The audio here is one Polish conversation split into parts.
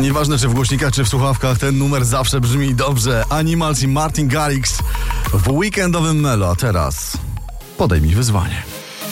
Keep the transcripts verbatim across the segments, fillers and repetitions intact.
Nieważne czy w głośnikach, czy w słuchawkach, ten numer zawsze brzmi dobrze. Animals i Martin Garrix w weekendowym Melo. A teraz podejmij wyzwanie.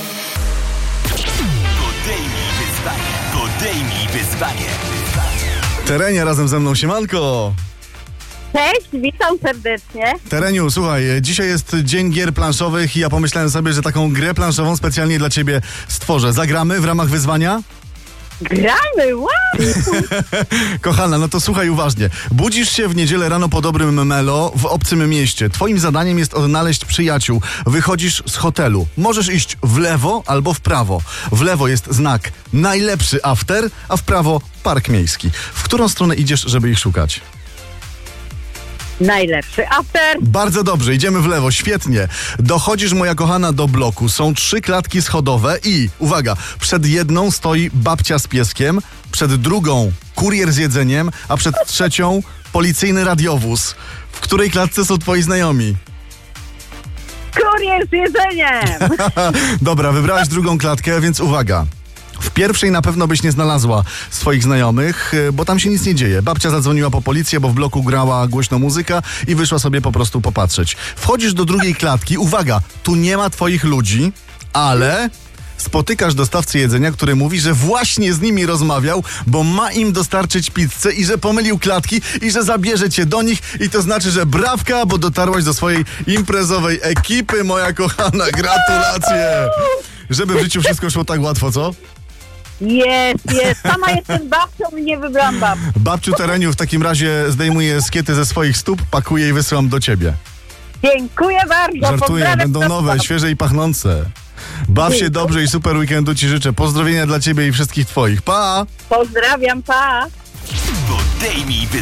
Podejmij wyzwanie. Podejmij wyzwanie. Terenie razem ze mną, siemanko. Cześć, witam serdecznie. Tereniu, słuchaj, dzisiaj jest dzień gier planszowych i ja pomyślałem sobie, że taką grę planszową specjalnie dla ciebie stworzę. Zagramy w ramach wyzwania? Gramy, wow! Kochana, no to słuchaj uważnie. Budzisz się w niedzielę rano po dobrym Melo w obcym mieście. Twoim zadaniem jest odnaleźć przyjaciół. Wychodzisz z hotelu. Możesz iść w lewo albo w prawo. W lewo jest znak najlepszy after, a w prawo park miejski. W którą stronę idziesz, żeby ich szukać? Najlepszy after. Bardzo dobrze, idziemy w lewo, świetnie. Dochodzisz, moja kochana, do bloku. Są trzy klatki schodowe i, uwaga, przed jedną stoi babcia z pieskiem, przed drugą kurier z jedzeniem, a przed trzecią policyjny radiowóz. W której klatce są twoi znajomi? Kurier z jedzeniem. Dobra, wybrałaś drugą klatkę, więc uwaga. W pierwszej na pewno byś nie znalazła swoich znajomych, bo tam się nic nie dzieje. Babcia zadzwoniła po policję, bo w bloku grała głośno muzyka i wyszła sobie po prostu popatrzeć. Wchodzisz do drugiej klatki, uwaga, tu nie ma twoich ludzi, ale spotykasz dostawcę jedzenia, który mówi, że właśnie z nimi rozmawiał, bo ma im dostarczyć pizzę i że pomylił klatki i że zabierze cię do nich i to znaczy, że brawka, bo dotarłaś do swojej imprezowej ekipy, moja kochana, gratulacje! Żeby w życiu wszystko szło tak łatwo, co? Jest, jest. Sama jestem babcią i nie wybrałam babci. Babciu Tereniu, w takim razie zdejmuję skiety ze swoich stóp, pakuję i wysyłam do ciebie. Dziękuję bardzo. Żartuję, Pozdrawiam będą do nowe, babci. świeże i pachnące. Baw się dobrze i super weekendu ci życzę. Pozdrowienia dla ciebie i wszystkich twoich. Pa! Pozdrawiam, pa. Podejmij wyzwanie.